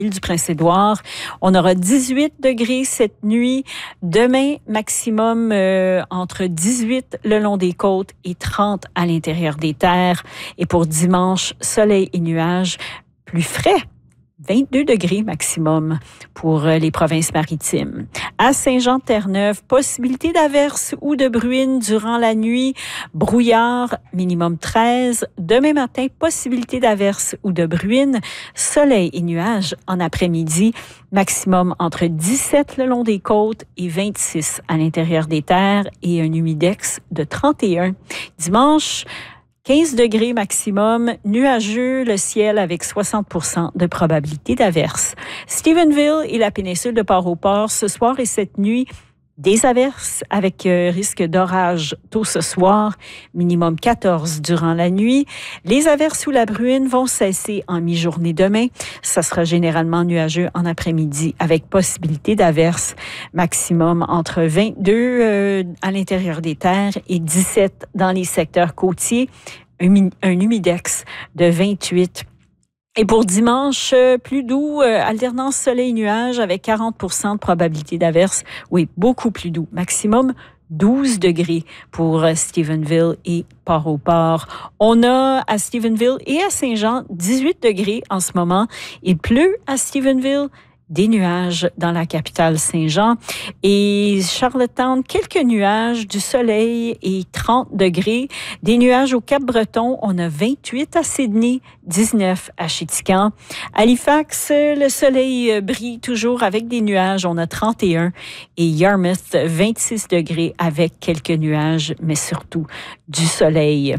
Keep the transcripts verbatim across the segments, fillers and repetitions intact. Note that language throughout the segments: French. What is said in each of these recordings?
l'île du Prince-Édouard. On aura dix-huit degrés cette nuit. Demain, maximum euh, entre dix-huit le long des côtes et trente à l'intérieur des terres. Et pour dimanche, soleil et nuages, plus frais. vingt-deux degrés maximum pour les provinces maritimes. À Saint-Jean-de-Terre-Neuve, possibilité d'averses ou de bruine durant la nuit. Brouillard, minimum treize. Demain matin, possibilité d'averses ou de bruine. Soleil et nuages en après-midi. Maximum entre dix-sept le long des côtes et vingt-six à l'intérieur des terres et un humidex de trente et un. Dimanche, quinze degrés maximum, nuageux, le ciel avec soixante pour cent de probabilité d'averse. Stephenville et la péninsule de Port-au-Port, ce soir et cette nuit, des averses avec euh, risque d'orage tôt ce soir, minimum quatorze durant la nuit. Les averses ou la bruine vont cesser en mi-journée demain. Ça sera généralement nuageux en après-midi avec possibilité d'averses, maximum entre vingt-deux euh, à l'intérieur des terres et dix-sept dans les secteurs côtiers. Un, un humidex de vingt-huit. Et pour dimanche, plus doux, euh, alternance soleil-nuage avec quarante pour cent de probabilité d'averse. Oui, beaucoup plus doux. Maximum douze degrés pour euh, Stephenville et Port-au-Port. On a à Stephenville et à Saint-Jean dix-huit degrés en ce moment. Il pleut à Stephenville. Des nuages dans la capitale Saint-Jean. Et Charlottetown, quelques nuages, du soleil et trente degrés. Des nuages au Cap-Breton, on a vingt-huit à Sydney, dix-neuf à Chéticamp. Halifax, le soleil brille toujours avec des nuages, on a trente et un. Et Yarmouth, vingt-six degrés avec quelques nuages, mais surtout du soleil.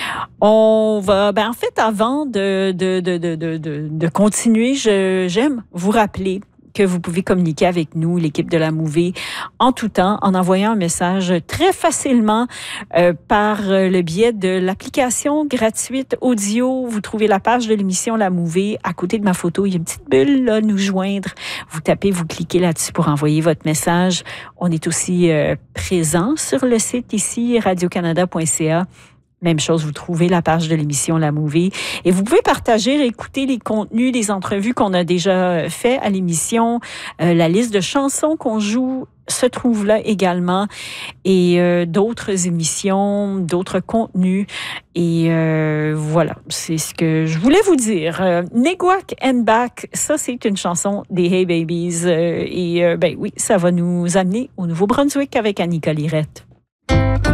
On va, ben en fait, avant de, de, de, de, de, de, de continuer, je, j'aime vous rappeler que vous pouvez communiquer avec nous, l'équipe de la Mouvée, en tout temps, en envoyant un message très facilement euh, par le biais de l'application gratuite audio. Vous trouvez la page de l'émission La Mouvée. À côté de ma photo, il y a une petite bulle, là, nous joindre. Vous tapez, vous cliquez là-dessus pour envoyer votre message. On est aussi euh, présent sur le site ici, radio canada point c a. Même chose, vous trouvez la page de l'émission La Mouvée. Et vous pouvez partager, écouter les contenus, les entrevues qu'on a déjà fait à l'émission. Euh, la liste de chansons qu'on joue se trouve là également. Et euh, d'autres émissions, d'autres contenus. Et euh, voilà, c'est ce que je voulais vous dire. Euh, Neguac and Back, ça c'est une chanson des Hey Babies. Euh, et euh, ben oui, ça va nous amener au Nouveau-Brunswick avec Annika Lirette.